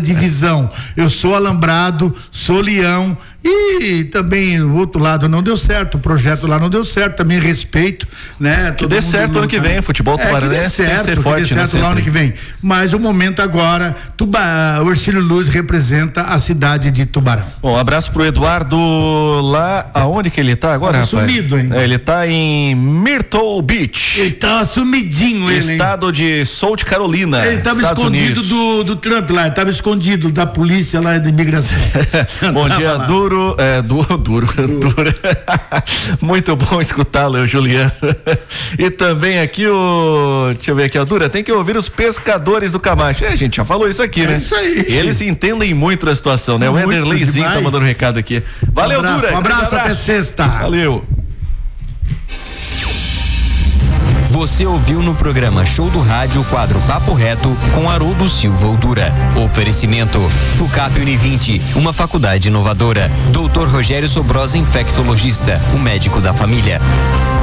divisão. Eu sou Alambrado, sou Leão e também o outro lado não deu certo, o projeto lá não deu certo, também respeito, né? Que dê certo ano que vem, futebol tubaranense tem que ser forte, que dê certo lá ano que vem. Mas o momento agora, o Hercílio Luz representa a cidade de Tubarão. Bom, um abraço pro Eduardo lá, aonde que ele tá agora, rapaz? Sumido, hein? Ele tá em Myrtle Beach. Ele tá sumidinho, estado de South Carolina. Ele tava escondido do Trump lá, ele tava escondido da polícia lá da imigração. Bom dia, duro. Duro. Muito bom escutá-lo, Juliano. E também aqui deixa eu ver aqui, Dura, tem que ouvir os pescadores do Camacho. A gente já falou isso aqui, né? Isso aí. Eles entendem muito da situação, né? O Enderleyzinho tá mandando um recado aqui. Valeu, Dura. Um abraço, até sexta. Valeu. Você ouviu no programa Show do Rádio o quadro Papo Reto com Haroldo Silva Oldura. Oferecimento FUCAP Univinte, uma faculdade inovadora. Dr. Rogério Sobrosa, infectologista, o médico da família.